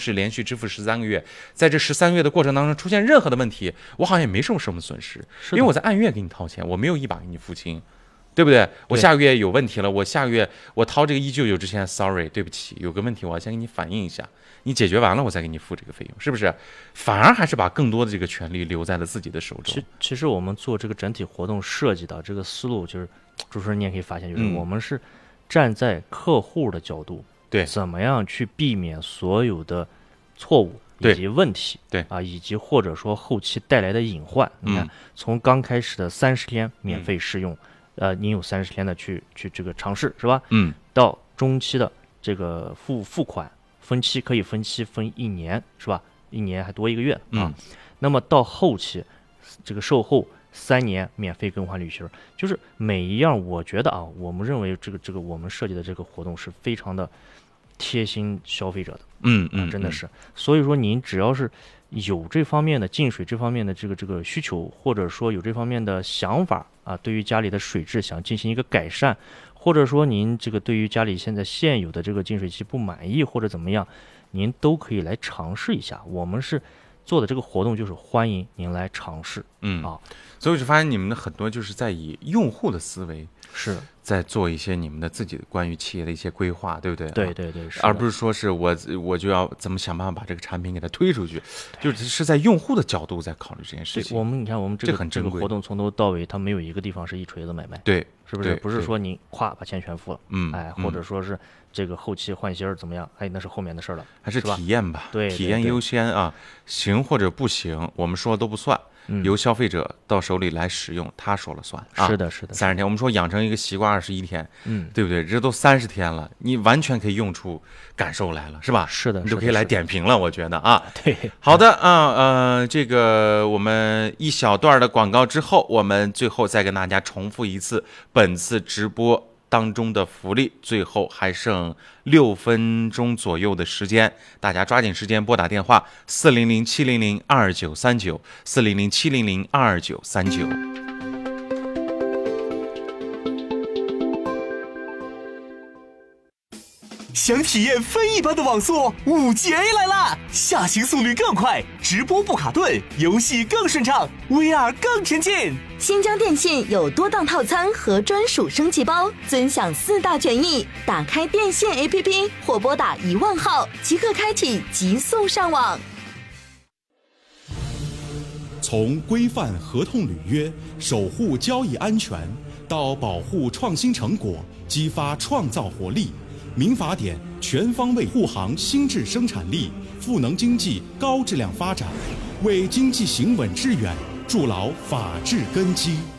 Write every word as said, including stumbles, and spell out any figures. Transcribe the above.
是连续支付十三个月，在这十三个月的过程当中出现任何的问题，我好像也没什么什么损失，因为我在按月给你掏钱，我没有一把给你付清。对不对？我下个月有问题了，我下个月我掏这个一九九之前 ，sorry， 对不起，有个问题我要先给你反映一下，你解决完了我再给你付这个费用，是不是？反而还是把更多的这个权利留在了自己的手中。 其其实我们做这个整体活动设计的这个思路，就是主持人你也可以发现，就是我们是站在客户的角度， 对、 嗯，怎么样去避免所有的错误以及问题， 对啊，以及或者说后期带来的隐患。嗯、你看，从刚开始的三十天免费试用。嗯呃，您有三十天的去去这个尝试是吧？ 嗯， 到中期的这个付付款分期可以分期分一年是吧？一年还多一个月啊。 嗯， 那么到后期这个售后三年免费更换滤芯，就是每一样，我觉得啊，我们认为这个这个我们设计的这个活动是非常的贴心消费者的。 嗯嗯、 啊，真的是。所以说，您只要是有这方面的进水这方面的这个这个需求，或者说有这方面的想法啊，对于家里的水质想进行一个改善，或者说您这个对于家里现在现有的这个净水器不满意或者怎么样，您都可以来尝试一下。我们是做的这个活动就是欢迎您来尝试。 嗯啊， 所以我就发现你们的很多就是在以用户的思维是在做一些你们的自己的关于企业的一些规划，对不对？ 对对对， 而不是说是我我就要怎么想办法把这个产品给它推出去，就是是在用户的角度在考虑这件事情。 我们你看我们这个这很这个活动从头到尾，它没有一个地方是一锤子买卖， 对， 是不是？不是说你咵把钱全付了， 嗯， 哎，或者说是这个后期换芯儿怎么样？哎，那是后面的事了， 还是体验吧， 对， 体验优先啊，行或者不行，我们说都不算。 嗯、 由消费者到手里来使用，他说了算啊！ 是的，是的， 三十天，我们说养成一个习惯二十一天， 嗯， 对不对？这都三十天了，你完全可以用出感受来了，是吧？ 是的， 你就可以来点评了，我觉得啊。 对， 好的啊，呃，这个我们一小段的广告之后，我们最后再跟大家重复一次本次直播当中的福利，最后还剩六分钟左右的时间，大家抓紧时间拨打电话四零零七零零二九三九四零零七零零二九三九。 想体验非一般的网速，五 G A 来啦！下行速率更快，直播不卡顿，游戏更顺畅 ，V R 更沉浸。 新疆电信有多档套餐和专属升级包，尊享四大权益。打开电信 A P P 或拨打一万号，即刻开启极速上网。 从规范合同履约、守护交易安全，到保护创新成果、激发创造活力。民法典全方位护航新质生产力，赋能经济高质量发展，为经济行稳致远筑牢法治根基。